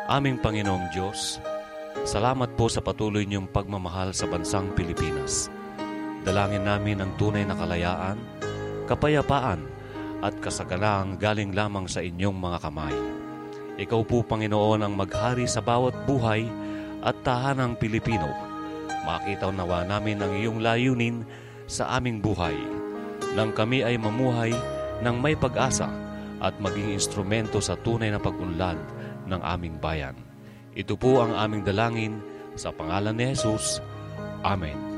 Aming Panginoong Diyos, salamat po sa patuloy niyong pagmamahal sa bansang Pilipinas. Dalangin namin ang tunay na kalayaan, kapayapaan at kasaganaang galing lamang sa inyong mga kamay. Ikaw po, Panginoon, ang maghari sa bawat buhay at tahanang Pilipino. Makita nawa namin ang iyong layunin sa aming buhay, nang kami ay mamuhay ng may pag-asa at maging instrumento sa tunay na pag-unlad ng aming bayan. Ito po ang aming dalangin sa pangalan ni Jesus. Amen.